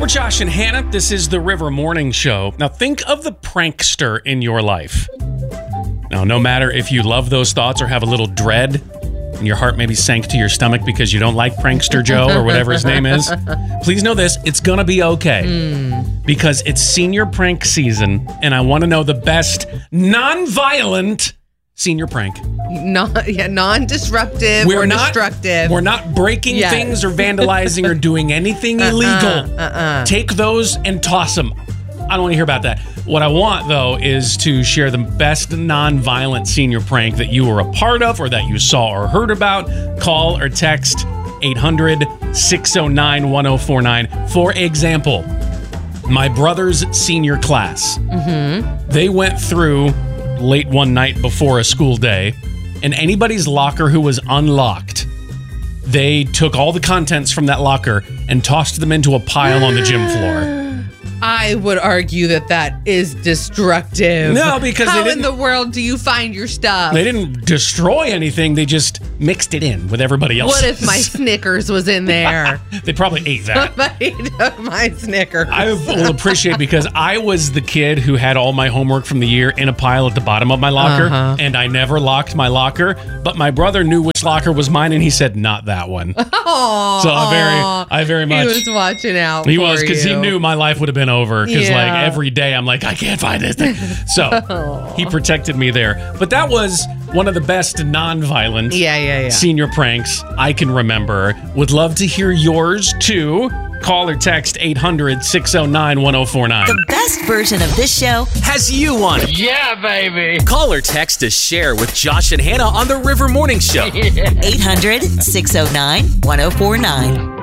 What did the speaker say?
We're Josh and Hannah. This is the River Morning Show. Now, think of the prankster in your life. Now, no matter if you love those thoughts or have a little dread and your heart maybe sank to your stomach because you don't like Prankster Joe or whatever his name is, please know this, it's going to be okay. Because it's senior prank season, and I want to know the best non-violent senior prank. Non-disruptive or destructive. We're not breaking things or vandalizing or doing anything illegal. Take those and toss them. I don't want to hear about that. What I want, though, is to share the best non-violent senior prank that you were a part of or that you saw or heard about. Call or text 800-609-1049. For example, my brother's senior class. They went through late one night before a school day, and anybody's locker who was unlocked, they took all the contents from that locker and tossed them into a pile on the gym floor. I would argue that is destructive. No, because how in the world do you find your stuff? They didn't destroy anything. They just mixed it in with everybody else. What if my Snickers was in there? They probably ate that. Somebody took my Snickers. I will appreciate because I was the kid who had all my homework from the year in a pile at the bottom of my locker, and I never locked my locker. But my brother knew which locker was mine, and he said, "Not that one." Aww, so I very much. He was watching out. He was because he knew my life would have been over. Because like every day, I'm like, I can't find this thing. So he protected me there. But that was one of the best non-violent senior pranks I can remember. Would love to hear yours too. Call or text 800-609-1049. The best version of this show has you on it. Yeah, baby. Call or text to share with Josh and Hannah on the River Morning Show. 800-609-1049.